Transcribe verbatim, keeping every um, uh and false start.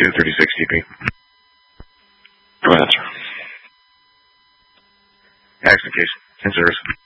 thirty-two to thirty-six D P. Go ahead, sir. Excellent case. Ten service.